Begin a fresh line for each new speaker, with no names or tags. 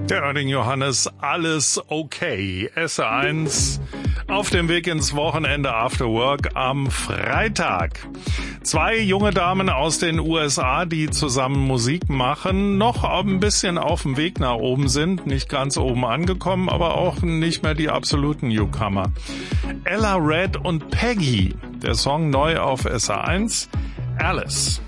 Der Oerding Johannes, alles okay. SR1 auf dem Weg ins Wochenende After Work am Freitag. 2 junge Damen aus den USA, die zusammen Musik machen, noch ein bisschen auf dem Weg nach oben sind, nicht ganz oben angekommen, aber auch nicht mehr die absoluten Newcomer. Ella Red und Peggy, der Song neu auf SR1, Alice.